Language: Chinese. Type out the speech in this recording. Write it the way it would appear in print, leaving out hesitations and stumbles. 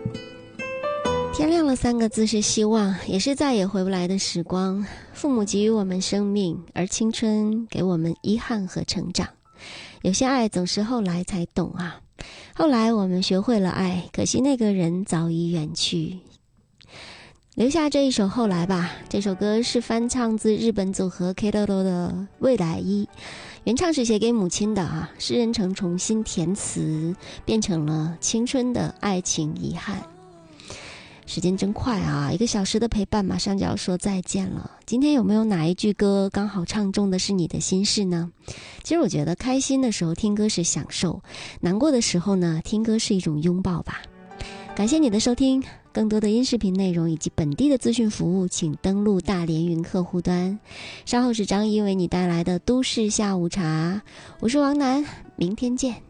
天亮了3个字是希望，也是再也回不来的时光。父母给予我们生命，而青春给我们遗憾和成长。有些爱总是后来才懂啊。后来我们学会了爱，可惜那个人早已远去。留下这一首后来吧，这首歌是翻唱自日本组合 K-DODO 的《未来一》，原唱是写给母亲的啊，施仁成重新填词，变成了青春的爱情遗憾。时间真快啊，1个小时的陪伴马上就要说再见了。今天有没有哪一句歌刚好唱中的是你的心事呢？其实我觉得开心的时候听歌是享受，难过的时候呢，听歌是一种拥抱吧。感谢你的收听，更多的音视频内容以及本地的资讯服务请登录大连云客户端。稍后是张一为你带来的都市下午茶，我是王楠，明天见。